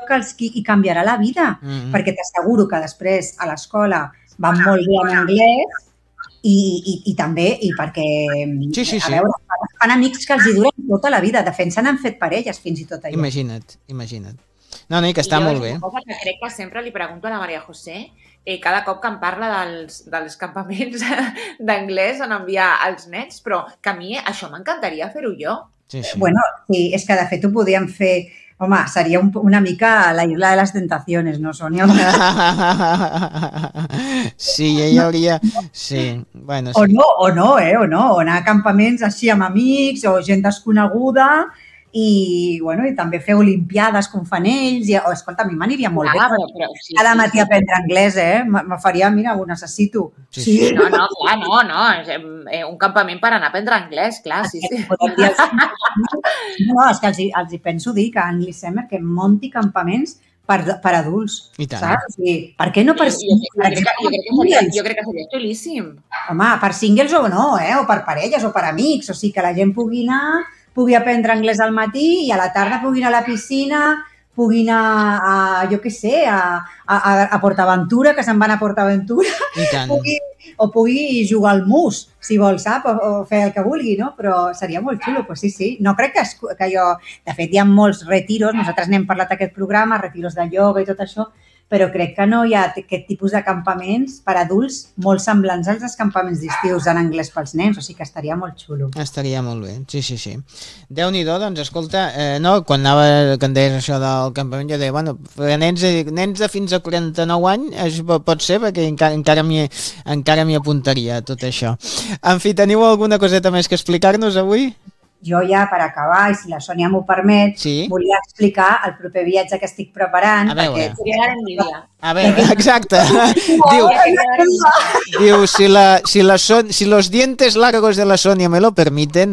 que hi canviarà la vida, perquè t'asseguro que després a l'escola van molt bé en anglès i també perquè, a veure, fan amics que els hi duren tota la vida. De fet, se n'han fet parelles fins i tot allà. Imagina't. No, i que està molt bé. És una cosa que crec que sempre li pregunto a la Maria José, cada cop que em parla dels campaments d'anglès on enviar els nets, però que a mi això m'encantaria fer-ho jo. Bueno, sí, és que de fet ho podíem fer. Home, seria una mica la isla de les tentaciones, no, Sònia? Sí, ella hauria... Sí, bueno... O no, o anar a campaments així amb amics o gent desconeguda i també fer olimpiades com fan ells. Escolta, a mi m'aniria molt bé. Cada matí aprendre anglès, me faria, mira, ho necessito. Sí. No. Un campament per anar a aprendre anglès, clar, sí. No, és que els hi penso dir que Anglisem que munti campaments per adults. I tant. Saps? Per què no per singles? Jo crec que seria xulíssim. Home, per singles o no, o per parelles o per amics. O sigui, que la gent pugui aprendre anglès al matí i a la tarda pugui anar a la piscina, pugui anar jo què sé, a PortAventura, que se'n van a PortAventura, o pugui jugar al mus, si vol, sap? O fer el que vulgui, no? Però seria molt xulo, doncs sí. No crec que jo... De fet, hi ha molts retiros, nosaltres n'hem parlat aquest programa, retiros de ioga i tot això, però crec que no hi ha aquest tipus de campaments per adults molt semblants als campaments d'estius en anglès pels nens, o sigui que estaria molt xulo. Estaria molt bé, sí. Déu-n'hi-do, doncs, escolta, quan deies això del campament, jo deia, bueno, nens de fins a 49 anys pot ser, perquè encara m'hi apuntaria tot això. En fi, teniu alguna coseta més que explicar-nos avui? Jo ja, per acabar, i si la Sònia m'ho permet, volia explicar el proper viatge que estic preparant. A veure. A veure, exacte. Diu, si los dientes largos de la Sònia me lo permiten,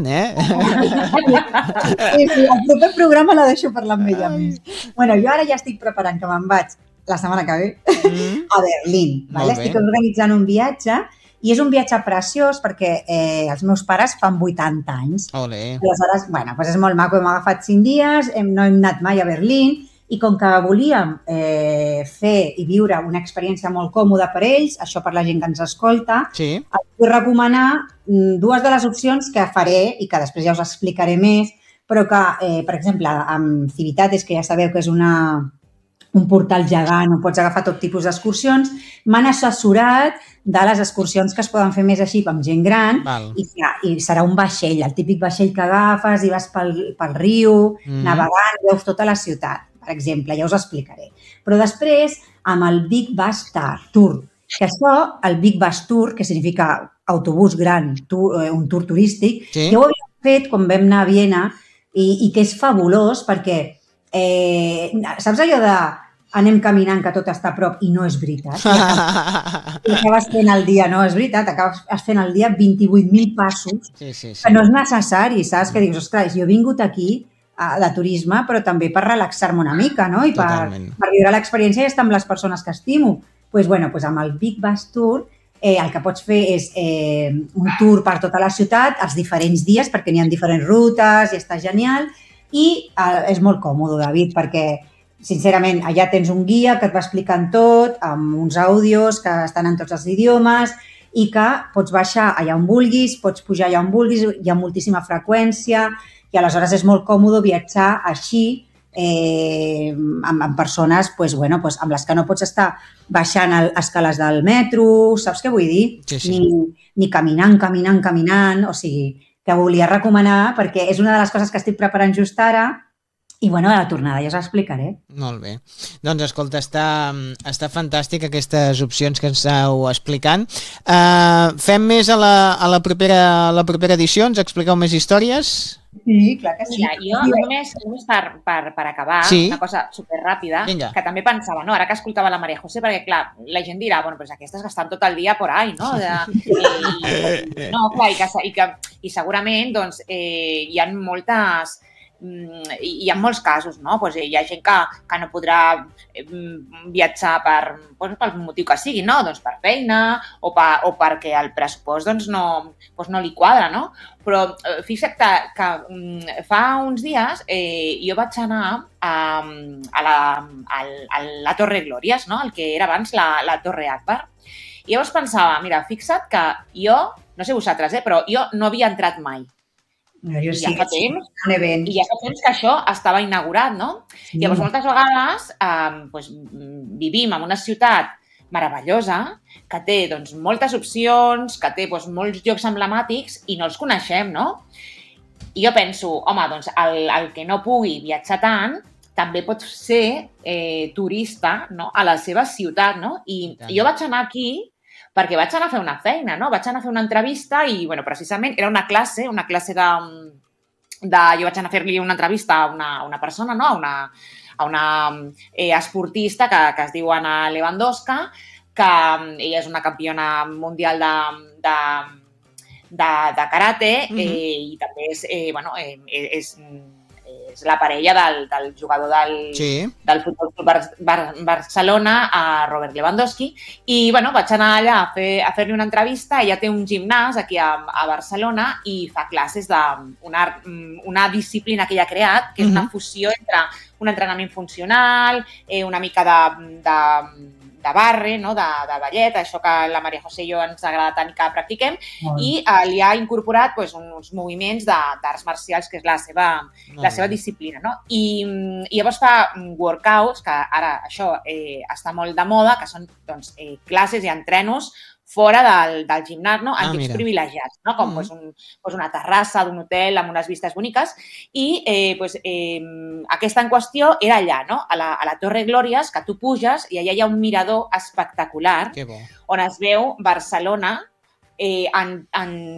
Sí, el proper programa la deixo parlar amb ella més. Bueno, jo ara ja estic preparant que me'n vaig la setmana que ve a Berlín. Estic organitzant un viatge i és un viatge preciós perquè els meus pares fan 80 anys. Olé. Aleshores, doncs és molt maco, hem agafat 5 dies, no hem anat mai a Berlín i com que volíem fer i viure una experiència molt còmoda per ells, això per la gent que ens escolta, els vull recomanar 2 de les opcions que faré i que després ja us explicaré més, però que, per exemple, amb Civitates, que ja sabeu que és un portal gegant on pots agafar tot tipus d'excursions, m'han assessorat de les excursions que es poden fer més així amb gent gran i serà un vaixell, el típic vaixell que agafes i vas pel riu, navegant, veus tota la ciutat, per exemple, ja us explicaré. Però després, amb el Big Bus Tour, que això, el Big Bus Tour, que significa autobús gran, un tour turístic, ja ho havíem fet quan vam anar a Viena i que és fabulós perquè saps allò de anem caminant que tot està a prop i no és veritat. I acabes fent al dia, no és veritat, acabes fent al dia 28.000 passos, que no és necessari, saps? Que dius, ostres, jo he vingut aquí de turisme, però també per relaxar-me una mica, no? I per viure l'experiència i estar amb les persones que estimo. Doncs amb el Big Bus Tour el que pots fer és un tour per tota la ciutat, els diferents dies, perquè n'hi ha diferents rutes i està genial, i és molt còmode, David, perquè sincerament, allà tens un guia que et va explicant tot, amb uns àudios que estan en tots els idiomes i que pots baixar allà on vulguis, pots pujar allà on vulguis, hi ha moltíssima freqüència i aleshores és molt còmode viatjar així amb persones amb les que no pots estar baixant escales del metro, saps què vull dir? Ni caminant, o sigui, que volia recomanar perquè és una de les coses que estic preparant just ara. I, a la tornada ja us explicaré. Molt bé. Doncs, escolta, està fantàstic aquestes opcions que ens esteu explicant. Fem més a la propera edició? Ens expliqueu més històries? Sí, clar que sí. Mira, jo només per acabar, una cosa superràpida, que també pensava, no? Ara que escoltava la Maria José, perquè, clar, la gent dirà, pues aquestes que estan tot el dia por ahí, no? No, clar, i segurament, doncs, hi ha moltes hi ha molts casos, no? Pues hi ha gent que no podrà viatjar pel motiu que sigui, no? Doncs per feina o perquè el pressupost doncs, no li quadra, no? Però fixa't que fa uns dies jo vaig anar a la Torre Glòries, no? El que era abans la Torre Akbar. I llavors pensava, mira, fixa't que jo, no sé vosaltres, però jo no havia entrat mai. Jo sí, I ja fa temps que això estava inaugurat, no? Sí. Llavors, moltes vegades vivim en una ciutat meravellosa que té doncs, moltes opcions, que té doncs, molts llocs emblemàtics i no els coneixem, no? I jo penso, home, doncs el que no pugui viatjar tant també pot ser turista, no? A la seva ciutat, no? I jo vaig anar aquí perquè vaig anar a fer una feina, no? Vaig anar a fer una entrevista i, bueno, precisament era una classe de... Jo vaig anar a fer-li una entrevista a una persona, no? A una esportista que es diu Anna Lewandowska, que ella és una campiona mundial de karate i també és la parella del jugador del Futbol Club Barcelona, Robert Lewandowski, i bueno, vaig anar allà a fer-li una entrevista. Ella té un gimnàs aquí a Barcelona i fa classes d'una disciplina que ella ha creat, que és una fusió entre un entrenament funcional, una mica de barre, no? de ballet, això que la Maria José i jo ens agrada tant que practiquem, i li ha incorporat uns moviments d'arts marcials, que és la seva disciplina. No? I llavors fa workouts, que ara això està molt de moda, que són classes i entrenos fora del gimnàs, no? En llocs privilegiats, no? Com una terrassa d'un hotel amb unes vistes boniques. I aquesta en qüestió era allà, no? A la Torre Glòries, que tu puges i allà hi ha un mirador espectacular on es veu Barcelona en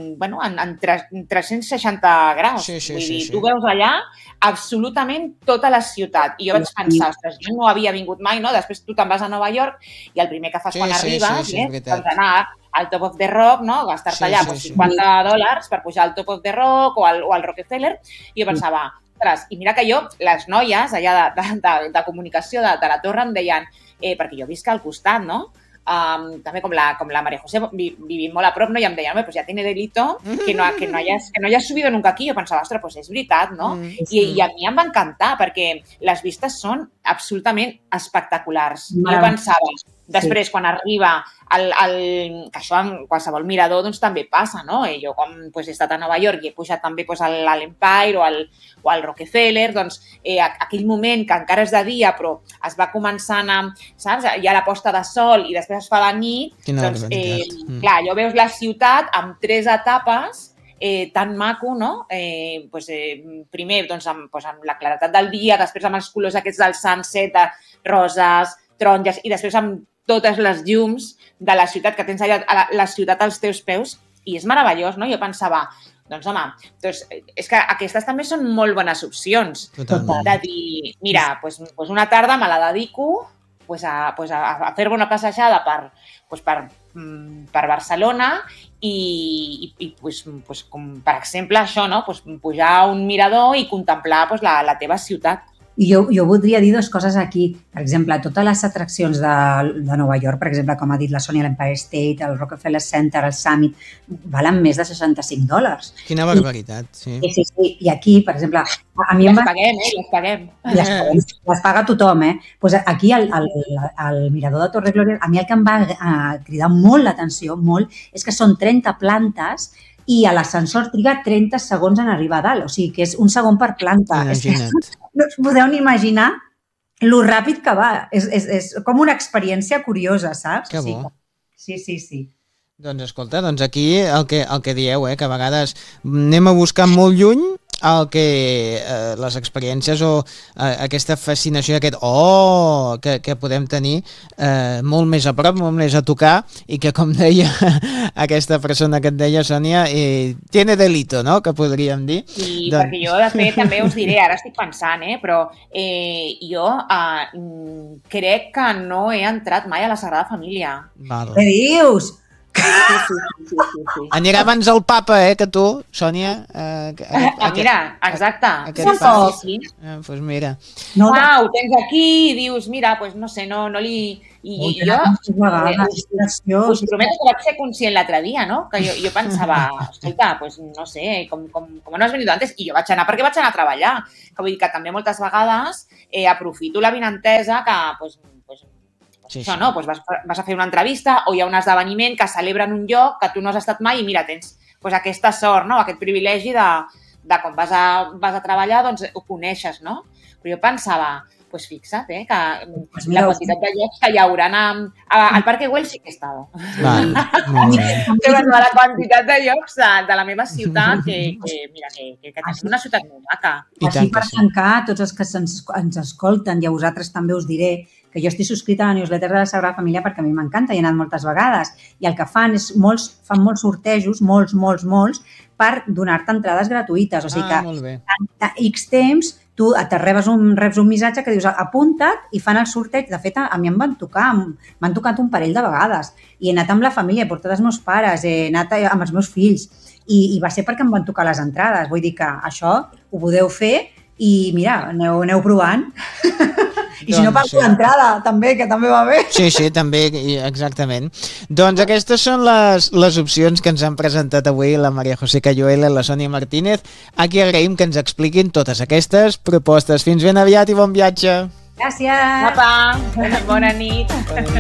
360 graus. Vull dir, tu veus allà absolutament tota la ciutat. I jo vaig pensar, ostres, jo no havia vingut mai, no? Després tu te'n vas a Nova York i el primer que fas quan arribes és anar al Top of the Rock, no? Gastar-te allà $50 per pujar al Top of the Rock o al Rockefeller. I jo pensava, ostres, i mira que jo, les noies allà de comunicació de la torre em deien, perquè jo visc al costat, no? També com la María José vivim molt a prop, no? I em deien, pues ya tiene delito que no hayas subido nunca aquí. Jo pensava, ostres, pues és veritat, no? I a mi em va encantar perquè les vistes són absolutament espectaculars. Jo pensava, després, quan arriba que això en qualsevol mirador doncs, també passa, no? Jo, com he estat a Nova York i he pujat també a l'Empire o al Rockefeller, doncs aquell moment que encara és de dia però es va començant a, saps? Hi ha la posta de sol i després es fa de nit, doncs, clar, allò veus la ciutat amb 3 etapes tan maco, no? Primer, doncs, amb la claretat del dia, després amb els colors aquests del sunset, de roses, taronges, i després amb totes les llums de la ciutat, que tens allà la ciutat als teus peus, i és meravellós, no? Jo pensava, doncs home, és que aquestes també són molt bones opcions. Totalment. De dir, mira, una tarda me la dedico a fer-me una passejada per Barcelona i com per exemple això, no? Pujar a un mirador i contemplar la teva ciutat. I jo voldria dir 2 coses aquí. Per exemple, totes les atraccions de Nova York, per exemple, com ha dit la Sònia, l'Empire State, el Rockefeller Center, el Summit, valen més de $65. Quina barbaritat, sí. Sí. I aquí, per exemple... Les paguem. Les paga tothom, Pues aquí, al mirador de Torre Glòria, a mi el que em va cridar molt l'atenció, és que són 30 plantes i a l'ascensor triga 30 segons en arribar a dalt. O sigui, que és un segon per planta. Imagina't. No us podeu ni imaginar lo ràpid que va. És com una experiència curiosa, saps? Que bo. Sí. Doncs escolta, aquí el que dieu, que a vegades anem a buscar molt lluny el que les experiències o aquesta fascinació, que podem tenir molt més a prop, molt més a tocar, i que, com deia aquesta persona que et deia, Sònia, tiene delito, no?, que podríem dir. Sí, perquè jo, de fet, també us diré, ara estic pensant, però jo crec que no he entrat mai a la Sagrada Família. Què dius? Sí. Anirà abans el papa, que tu, Sònia. Mira, exacte. Sí. Pues mira. Ho tens aquí i dius, mira, pues no sé, no li... I jo us prometo que vaig ser conscient l'altre dia, no? Que jo pensava, escolta, pues no sé, com no has venit antes? I jo vaig anar perquè vaig anar a treballar. Que vull dir que també moltes vegades aprofito la vinentesa que, això, no? Pues vas a fer una entrevista o hi ha un esdeveniment que celebra en un lloc que tu no has estat mai i mira, tens aquesta sort, no? Aquest privilegi de quan vas a treballar, doncs ho coneixes, no? Però jo pensava, pues fixa't, que la quantitat de llocs que hi haurà al Parque Güell sí que he estado. La quantitat de llocs de la meva ciutat que tenim una ciutat molt maca. Així per tancar, tots els que ens escolten i a vosaltres també us diré que jo estic subscrita a la newsletter de la Sagrada Família perquè a mi m'encanta, hi he anat moltes vegades i el que fan és fan molts sortejos, molts, per donar-te entrades gratuïtes. O sigui que X temps tu reps un missatge que dius apunta't i fan el sorteig. De fet, a mi em van tocat un parell de vegades i he anat amb la família, he portat els meus pares, he anat amb els meus fills i va ser perquè em van tocar les entrades. Vull dir que això ho podeu fer i mira, aneu provant. I si no pago l'entrada, també, que també va bé. Sí, també, exactament. Doncs aquestes són les opcions que ens han presentat avui la María José Cayuela i la Sònia Martínez. Aquí agraïm que ens expliquin totes aquestes propostes. Fins ben aviat i bon viatge. Gràcies. Apa, bona nit.